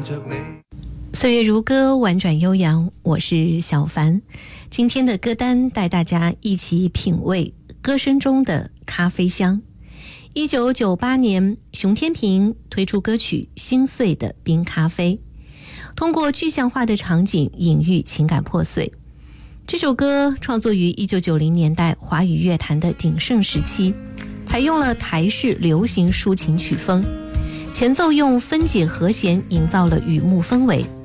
岁月如歌，婉转悠扬，我是小凡。今天的歌单带大家一起品味歌声中的咖啡香。1998年，熊天平推出歌曲《心碎的冰咖啡》，通过具象化的场景隐喻情感破碎。这首歌创作于1990年代华语乐坛的鼎盛时期，采用了台式流行抒情曲风，前奏用分解和弦营造了雨幕氛围，